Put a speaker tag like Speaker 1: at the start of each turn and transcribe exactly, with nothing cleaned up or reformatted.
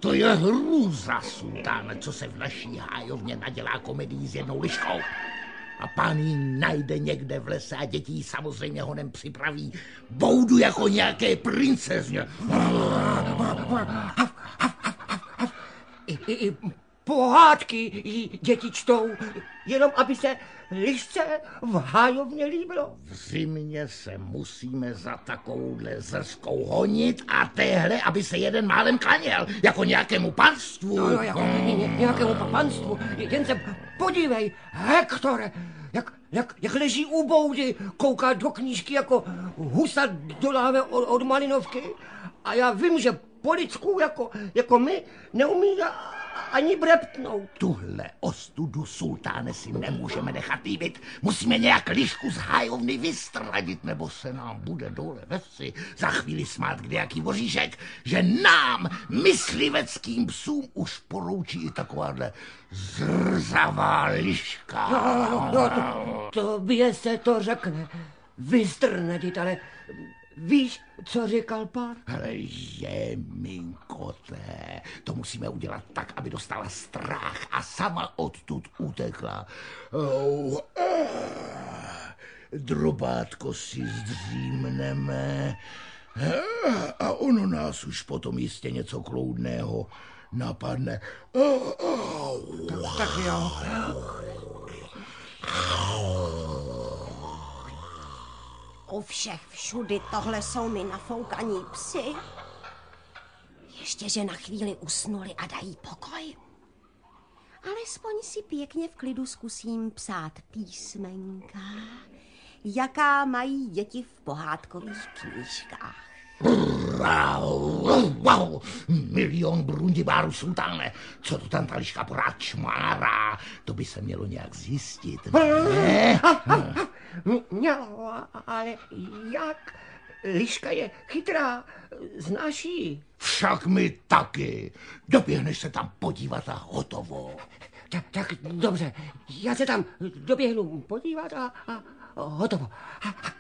Speaker 1: To je hrůza, sultáne, co se v naší hájovně nadělá komedii s jednou liškou. A pán ji najde někde v lese a děti ji samozřejmě honem připraví boudu jako nějaké princezně.
Speaker 2: I, i, i pohádky jí děti čtou, jenom aby se lišce v hájovně líbilo.
Speaker 1: V zimě se musíme za takovouhle zrskou honit a téhle, aby se jeden málem klaněl, jako nějakému panstvu.
Speaker 2: No, no, jako ně, nějakému panstvu. Jen se podívej, Hektore, jak, jak, jak leží u boudy, kouká do knížky jako husa do láhve od, od Malinovky. A já vím, že po lidsku, jako, jako my, neumí ani breptnout.
Speaker 1: Tuhle ostudu, sultáne, si nemůžeme nechat líbit. Musíme nějak lišku z hájovny vystrladit, nebo se nám bude dole ve vsi za chvíli smát kdejaký voříšek, že nám, mysliveckým psům, už poroučí i takováhle zrzavá liška.
Speaker 2: No, no, no, to, tobě se to řekne. Vystrnedit, ale víš, co říkal pán?
Speaker 1: Ale jeminkoté, to musíme udělat tak, aby dostala strach a sama odtud utekla. Oh, eh, drobátko si zdřímneme eh, a ono nás už potom jistě něco kloudného napadne. Oh, oh.
Speaker 2: Tak, tak jo.
Speaker 3: U všech všudy tohle jsou mi nafoukaní psi. Ještě, že na chvíli usnuli a dají pokoj. Alespoň si pěkně v klidu zkusím psát písmenka, jaká mají děti v pohádkových knížkách.
Speaker 1: Wow, wow, milion brundibárů, sultáne, co to tam ta liška pořád čmárá, to by se mělo nějak zjistit, ne?
Speaker 2: Mělo, ale jak? Liška je chytrá, znáš ji?
Speaker 1: Však my taky. Doběhneš se tam podívat a hotovo.
Speaker 2: Tak, tak dobře, já se tam doběhnu podívat a, a hotovo. A, a